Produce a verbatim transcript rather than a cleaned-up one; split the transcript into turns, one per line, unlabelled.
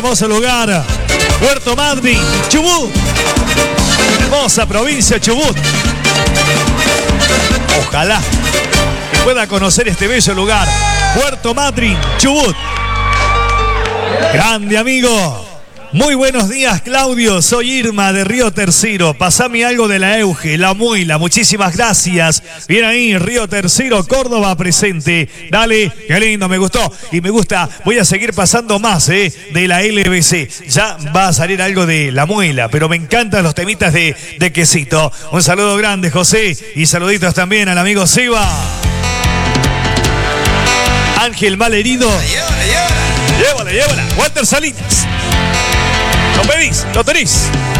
hermoso lugar. Puerto Madryn, Chubut. Hermosa provincia, Chubut. Ojalá que pueda conocer este bello lugar. Puerto Madryn, Chubut. Grande amigo. Muy buenos días, Claudio. Soy Irma de Río Tercero. Pasame algo de la Euge, la Muela. Muchísimas gracias. Bien ahí, Río Tercero, Córdoba presente. Dale, qué lindo, me gustó. Y me gusta, voy a seguir pasando más eh, de la L B C. Ya va a salir algo de la Muela, pero me encantan los temitas de, de quesito. Un saludo grande, José. Y saluditos también al amigo Siva. Ángel Malherido. Llévala, llévala. Walter Salinas. Lo pedís, lo tenés.